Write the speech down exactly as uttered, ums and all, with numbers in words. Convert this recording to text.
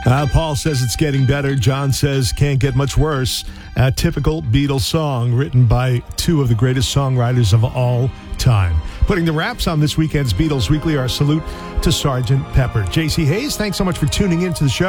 Uh, Paul says it's getting better. John says can't get much worse. A typical Beatles song written by two of the greatest songwriters of all time. Putting the wraps on this weekend's Beatles Weekly, our salute to Sergeant Pepper. J C Hayes, thanks so much for tuning in to the show.